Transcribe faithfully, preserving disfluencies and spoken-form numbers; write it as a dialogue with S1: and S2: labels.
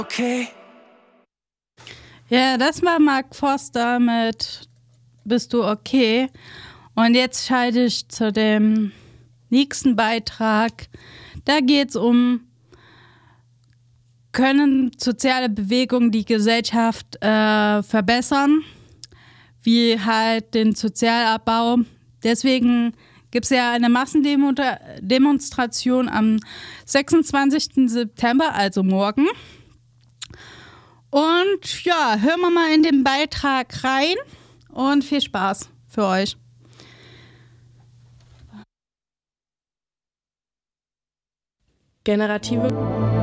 S1: Okay.
S2: Ja, das war Mark Forster mit Bist du okay? Und jetzt schalte ich zu dem nächsten Beitrag. Da geht es um, können soziale Bewegungen die Gesellschaft äh, verbessern, wie halt den Sozialabbau. Deswegen gibt es ja eine Massendemonstration am sechsundzwanzigsten September, also morgen. Und ja, hören wir mal in den Beitrag rein und viel Spaß für euch.
S3: Generative